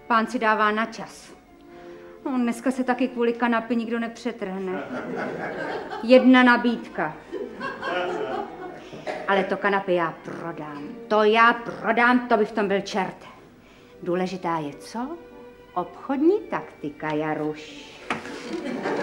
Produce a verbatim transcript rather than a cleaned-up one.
Pán si dává na čas. No, dneska se taky kvůli kanapy nikdo nepřetrhne. Jedna nabídka. Ale to kanapy já prodám. To já prodám, to by v tom byl čert. Důležitá je co? Obchodní taktika, Jaruš.